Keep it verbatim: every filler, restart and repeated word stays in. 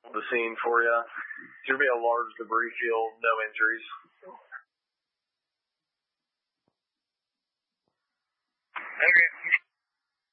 the scene for you. It's going to be a large debris field, no injuries. Okay.